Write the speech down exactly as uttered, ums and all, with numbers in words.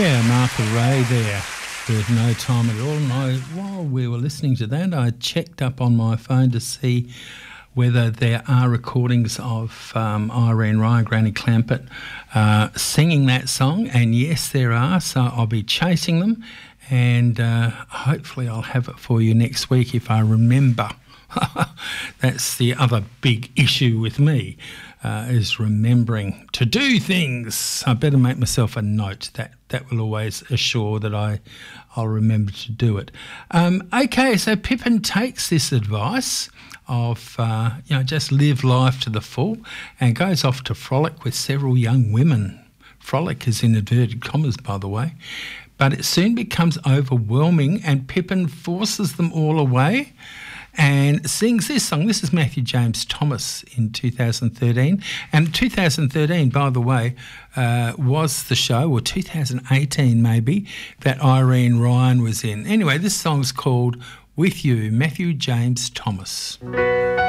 Yeah, Martha Ray there with No Time at All. And I, while we were listening to that, I checked up on my phone to see whether there are recordings of um, Irene Ryan, Granny Clampett, uh, singing that song. And yes, there are, so I'll be chasing them. And uh, hopefully I'll have it for you next week if I remember. That's the other big issue with me, uh, is remembering to do things. I better make myself a note. That that will always assure that I, I'll remember to do it. Um, okay, so Pippin takes this advice of, uh, you know, just live life to the full and goes off to frolic with several young women. Frolic is in inverted commas, by the way. But it soon becomes overwhelming and Pippin forces them all away and sings this song. This is Matthew James Thomas in two thousand thirteen. And two thousand thirteen, by the way, uh, was the show, or two thousand eighteen maybe, that Irene Ryan was in. Anyway, this song's called With You, Matthew James Thomas.